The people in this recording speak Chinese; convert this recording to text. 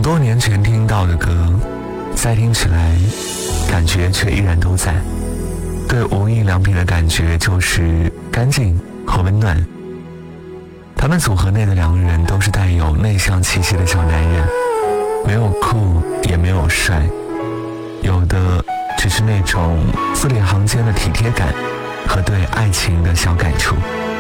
多年前听到的歌，再听起来感觉却依然都在。对无印良品的感觉就是干净和温暖。他们组合内的2个人都是带有内向气息的小男人，没有酷也没有帅，有的只是那种字里行间的体贴感和对爱情的小感触。